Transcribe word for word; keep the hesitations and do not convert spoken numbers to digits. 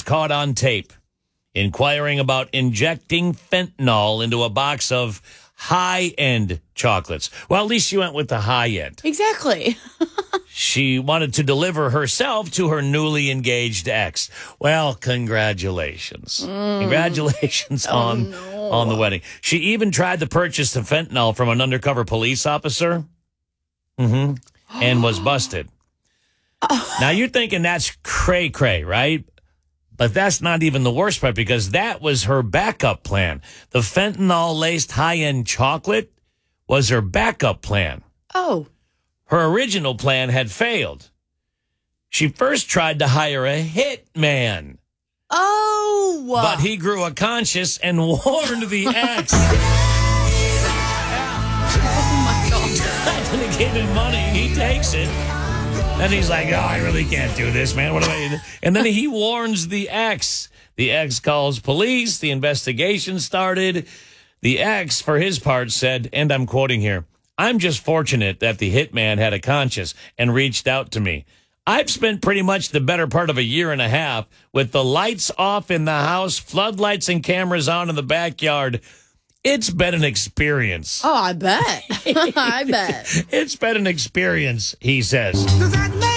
caught on tape inquiring about injecting fentanyl into a box of high-end chocolates. Well, at least she went with the high-end. Exactly. She wanted to deliver herself to her newly engaged ex. Well, congratulations. Mm. Congratulations oh, on, no. on the wedding. She even tried to purchase the fentanyl from an undercover police officer mm-hmm, and was busted. Oh. Now, you're thinking that's cray-cray, right? But that's not even the worst part, because that was her backup plan. The fentanyl-laced high-end chocolate was her backup plan. Oh. Her original plan had failed. She first tried to hire a hitman. Oh. But he grew a conscience and warned the ex. Oh, my God. And he gave him money. He takes it. And he's like, oh, I really can't do this, man. What do I do? And then he warns the ex. The ex calls police. The investigation started. The ex, for his part, said, and I'm quoting here, I'm just fortunate that the hitman had a conscience and reached out to me. I've spent pretty much the better part of a year and a half with the lights off in the house, floodlights and cameras on in the backyard. It's been an experience. Oh, I bet. I bet. It's been an experience, he says.